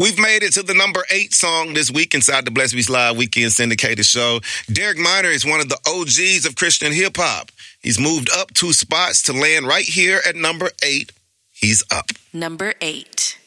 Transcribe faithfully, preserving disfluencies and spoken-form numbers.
We've made it to the number eight song this week inside the Blessed Beats Live Weekend Syndicated Show. Derek Minor is one of the O Gs of Christian hip-hop. He's moved up two spots to land right here at number eight. He's up. Number eight.